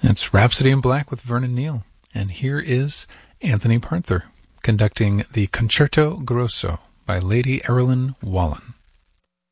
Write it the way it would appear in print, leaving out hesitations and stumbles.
It's Rhapsody in Black with Vernon Neal, and here is Anthony Parther conducting the Concerto Grosso by Lady Erilyn Wallen.